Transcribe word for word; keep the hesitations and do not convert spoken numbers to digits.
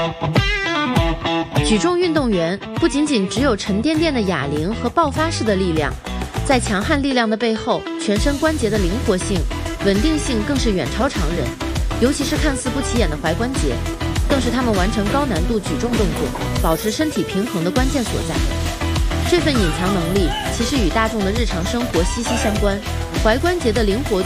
举重运动员不仅仅只有沉甸甸的哑铃和爆发式的力量，在强悍力量的背后，全身关节的灵活性、稳定性更是远超常人。尤其是看似不起眼的踝关节，更是他们完成高难度举重动作、保持身体平衡的关键所在。这份隐藏能力其实与大众的日常生活息息相关。踝关节的灵活度